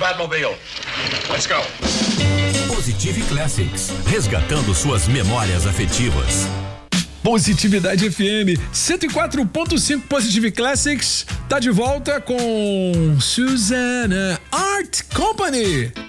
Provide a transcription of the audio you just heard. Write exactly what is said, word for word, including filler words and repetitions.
Batmobile. Let's go. Positive Classics, resgatando suas memórias afetivas. Positividade F M cento e quatro ponto cinco Positive Classics tá de volta com Susana Art Company.